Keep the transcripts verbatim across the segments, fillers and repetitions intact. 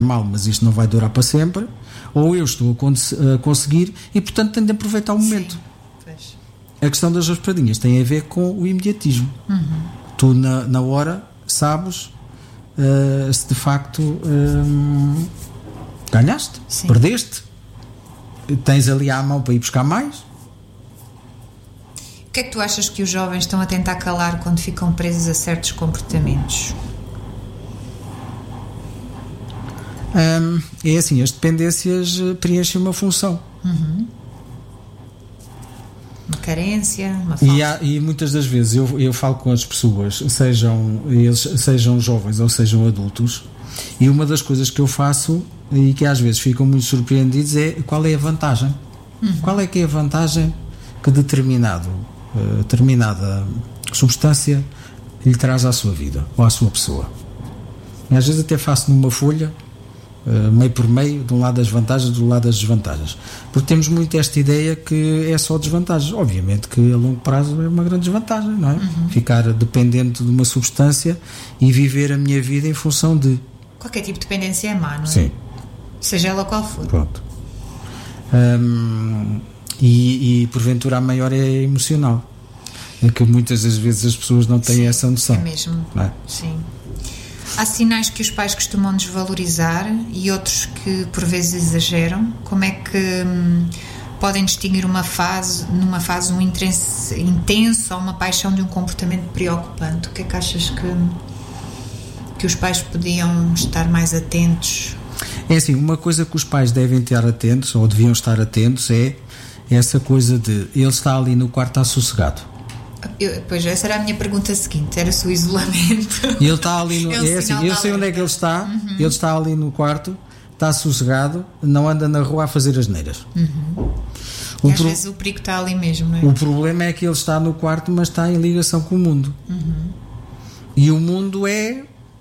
mal, mas isto não vai durar para sempre, ou eu estou a, cons- a conseguir e, portanto, tenho de aproveitar o momento. Sim, pois. A questão das raspadinhas tem a ver com o imediatismo. Uhum. Tu, na, na hora, sabes uh, se de facto um, ganhaste, Sim. perdeste, tens ali à mão para ir buscar mais. O que é que tu achas que os jovens estão a tentar calar quando ficam presos a certos comportamentos? Um, é assim, as dependências preenchem uma função. Uhum. Uma carência, uma falta. E, há, e muitas das vezes eu, eu falo com as pessoas, sejam eles sejam jovens ou sejam adultos, e uma das coisas que eu faço e que às vezes ficam muito surpreendidos é qual é a vantagem. Uhum. Qual é que é a vantagem que determinado, uh, determinada substância lhe traz à sua vida ou à sua pessoa. E às vezes até faço numa folha, Uh, meio por meio, de um lado as vantagens, do lado as desvantagens, porque temos muito esta ideia que é só desvantagens. Obviamente que a longo prazo é uma grande desvantagem, não é? Uhum. Ficar dependente de uma substância e viver a minha vida em função de... Qualquer tipo de dependência é má, não é? Sim. Seja ela qual for. Pronto. Um, e, e porventura a maior é emocional, é que muitas das vezes as pessoas não têm Sim, essa noção. É mesmo. Não é? Sim. Há sinais que os pais costumam desvalorizar e outros que por vezes exageram. Como é que hum, podem distinguir uma fase, numa fase um interesse intenso ou uma paixão de um comportamento preocupante? O que é que achas que, que os pais podiam estar mais atentos? É assim, uma coisa que os pais devem estar atentos ou deviam estar atentos é essa coisa de ele está ali no quarto, está sossegado. Eu, pois, essa era a minha pergunta seguinte, era se o isolamento. E ele está ali no, é um é assim, eu sei onde é que ele está, uhum. Ele está ali no quarto, está sossegado, não anda na rua a fazer asneiras. Uhum. O e às pro... vezes o perigo está ali mesmo, não é? O problema é que ele está no quarto, mas está em ligação com o mundo. Uhum. E o mundo é,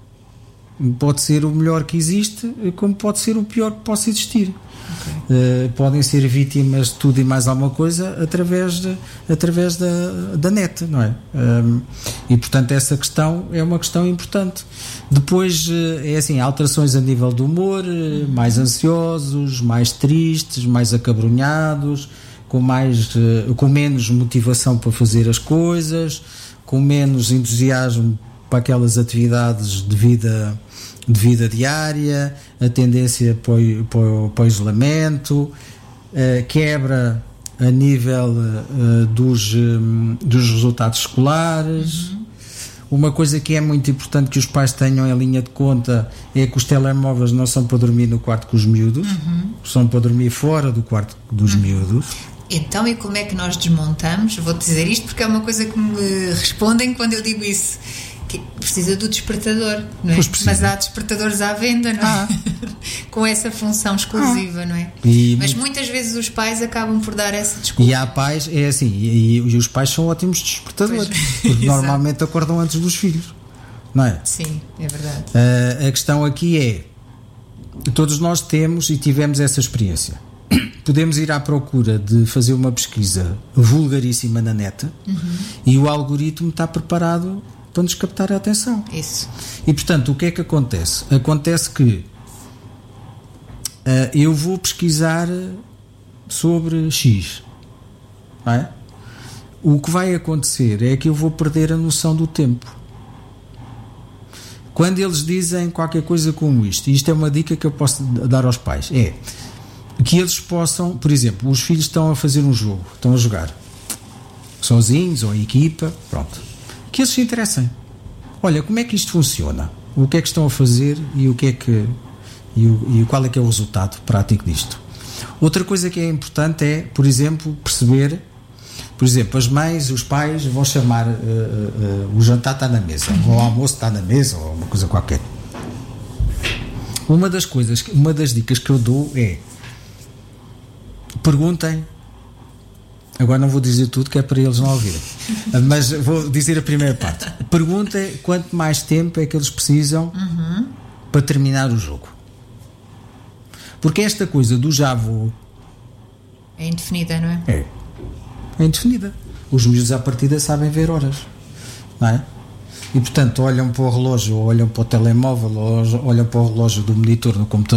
pode ser o melhor que existe, como pode ser o pior que possa existir. Okay. Uh, podem ser vítimas de tudo e mais alguma coisa através, de, através da, da net, não é? Um, e portanto essa questão é uma questão importante. Depois uh, é assim, alterações a nível do humor, uh, mais ansiosos, mais tristes, mais acabrunhados, com, mais, uh, com menos motivação para fazer as coisas, com menos entusiasmo para aquelas atividades de vida de vida diária, a tendência para o, para o, para o isolamento, uh, quebra a nível uh, dos, um, dos resultados escolares. Uhum. Uma coisa que é muito importante que os pais tenham em linha de conta é que os telemóveis não são para dormir no quarto com os miúdos, uhum. São para dormir fora do quarto dos uhum. miúdos. Então, e como é que nós desmontamos? Vou dizer isto porque é uma coisa que me respondem quando eu digo isso. Que precisa do despertador, não é? Mas há despertadores à venda, não é? Ah. Com essa função exclusiva, ah. não é? E mas muitas vezes os pais acabam por dar essa desculpa. E há pais, é assim, e, e os pais são ótimos despertadores, pois, porque normalmente acordam antes dos filhos, não é? Sim, é verdade. Uh, a questão aqui é, todos nós temos e tivemos essa experiência. Podemos ir à procura de fazer uma pesquisa vulgaríssima na net, uhum. E o algoritmo está preparado para nos captar a atenção. Isso. E portanto, o que é que acontece? Acontece que uh, eu vou pesquisar sobre X, não é? O que vai acontecer é que eu vou perder a noção do tempo. Quando eles dizem qualquer coisa como isto, e isto é uma dica que eu posso dar aos pais, é que eles possam, por exemplo, os filhos estão a fazer um jogo, estão a jogar sozinhos ou em equipa, pronto, que eles se interessem. Olha, como é que isto funciona? O que é que estão a fazer e o que é que e, o, e qual é que é o resultado prático disto? Outra coisa que é importante é, por exemplo, perceber, por exemplo, as mães, os pais vão chamar uh, uh, uh, o jantar está na mesa, ou o almoço está na mesa, ou uma coisa qualquer. Uma das coisas, uma das dicas que eu dou é perguntem. Agora não vou dizer tudo que é para eles não ouvirem, mas vou dizer a primeira parte. Perguntem quanto mais tempo é que eles precisam uhum. para terminar o jogo, porque esta coisa do já vou é indefinida, não é? É, é indefinida. Os miúdos à partida sabem ver horas, não é? E portanto olham para o relógio, ou olham para o telemóvel, ou olham para o relógio do monitor no computador